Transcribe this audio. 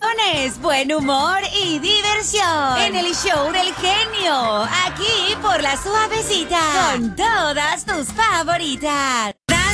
opiniones, buen humor y diversión. En el show del genio, aquí por La Suavecita, con todas tus favoritas.